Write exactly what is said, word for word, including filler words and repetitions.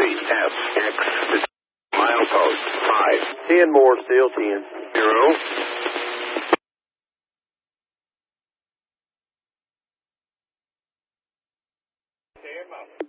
Wait, F, X, milepost, five. ten more, still ten. Zero. Stand up.